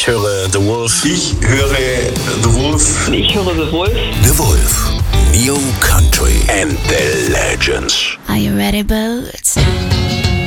Ich höre The Wolf. Ich höre The Wolf. Ich höre The Wolf. The Wolf. New Country and the Legends. Are you ready, Boots?